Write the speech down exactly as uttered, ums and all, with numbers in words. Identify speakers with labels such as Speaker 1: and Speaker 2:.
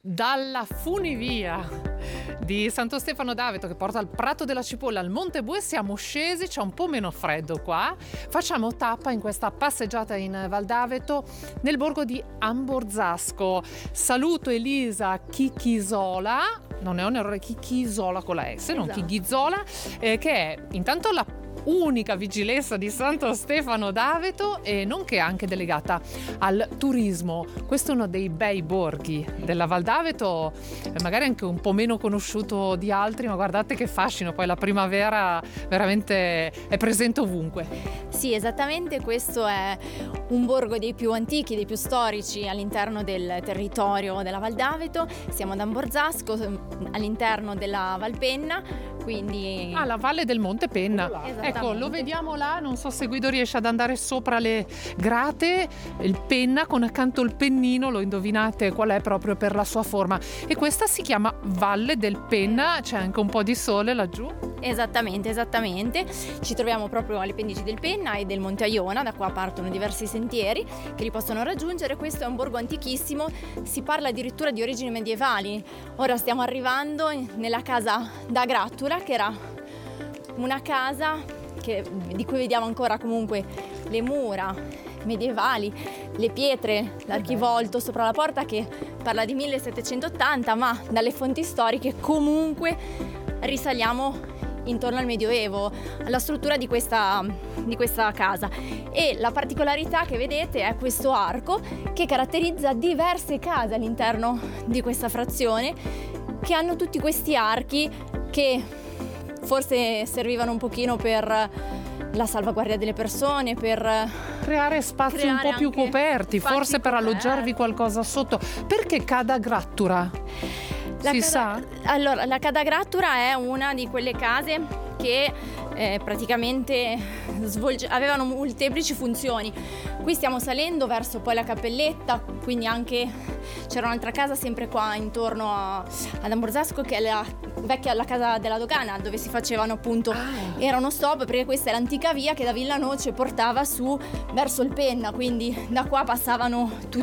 Speaker 1: Dalla funivia di Santo Stefano d'Aveto, che porta al Prato della Cipolla, al Monte Bue, siamo scesi, c'è un po' meno freddo qua. Facciamo tappa in questa passeggiata in Val d'Aveto nel borgo di Amborzasco. Saluto Elisa Chichisola, non è un errore, Chichisola con la S, non
Speaker 2: Esatto.
Speaker 1: Chichizola, eh, che è intanto la unica vigilessa di Santo Stefano d'Aveto e nonché anche delegata al turismo. Questo è uno dei bei borghi della Val d'Aveto, magari anche un po' meno conosciuto di altri, ma guardate che fascino, poi la primavera veramente è presente ovunque.
Speaker 2: Sì, esattamente, questo è un borgo dei più antichi, dei più storici all'interno del territorio della Val d'Aveto. Siamo ad Amborzasco, all'interno della Valpenna, quindi...
Speaker 1: Ah, la Valle del Monte Penna. Ecco, lo vediamo là, non so se Guido riesce ad andare sopra le grate, il penna con accanto il pennino, lo indovinate qual è proprio per la sua forma. E questa si chiama Valle del Penna, c'è anche un po' di sole laggiù.
Speaker 2: Esattamente, esattamente. Ci troviamo proprio alle pendici del Penna e del Monte Aiona, da qua partono diversi sentieri che li possono raggiungere. Questo è un borgo antichissimo, si parla addirittura di origini medievali. Ora stiamo arrivando nella casa da Grattura, che era una casa che, di cui vediamo ancora comunque le mura medievali, le pietre, l'archivolto sopra la porta che parla di millesettecentottanta, ma dalle fonti storiche comunque risaliamo intorno al Medioevo, alla struttura di questa, di questa casa. E la particolarità che vedete è questo arco che caratterizza diverse case all'interno di questa frazione, che hanno tutti questi archi che forse servivano un pochino per la salvaguardia delle persone, per
Speaker 1: creare spazi
Speaker 2: creare
Speaker 1: un po' più
Speaker 2: anche
Speaker 1: coperti,
Speaker 2: spazi
Speaker 1: forse per
Speaker 2: coperti.
Speaker 1: alloggiarvi qualcosa sotto. Perché Cada Grattura?
Speaker 2: La
Speaker 1: Si
Speaker 2: Cada-
Speaker 1: sa?
Speaker 2: Allora, la Cada Grattura è una di quelle case che eh, praticamente svolge- avevano molteplici funzioni. Qui stiamo salendo verso poi la Cappelletta, quindi anche c'era un'altra casa sempre qua intorno a, ad Amborzasco, che è la vecchia la casa della dogana, dove si facevano appunto,
Speaker 1: Ah.
Speaker 2: era uno stop, perché questa è l'antica via che da Villa Noce portava su verso il Penna, quindi da qua passavano tutti